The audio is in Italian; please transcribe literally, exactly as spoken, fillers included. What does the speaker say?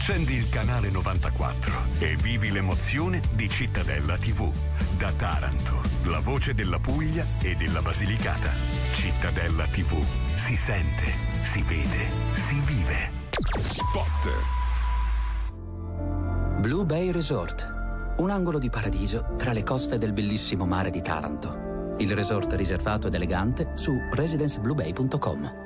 Accendi il canale novantaquattro e vivi l'emozione di Cittadella tivù. Da Taranto, la voce della Puglia e della Basilicata. Cittadella tivù. Si sente, si vede, si vive. Spot. Blue Bay Resort. Un angolo di paradiso tra le coste del bellissimo mare di Taranto. Il resort riservato ed elegante su residence blue bay punto com.